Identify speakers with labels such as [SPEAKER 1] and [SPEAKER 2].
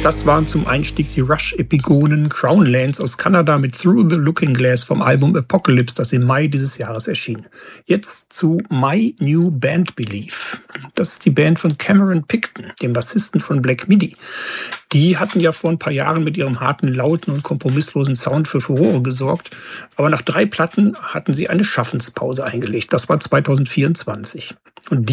[SPEAKER 1] Das waren zum Einstieg die Rush-Epigonen Crownlands aus Kanada mit Through the Looking Glass vom Album Apocalypse, das im Mai dieses Jahres erschien. Jetzt zu My New Band Belief. Das ist die Band von Cameron Picton, dem Bassisten von Black Midi. Die hatten ja vor ein paar Jahren mit ihrem harten, lauten und kompromisslosen Sound für Furore gesorgt. Aber nach 3 Platten hatten sie eine Schaffenspause eingelegt. Das war 2024. Und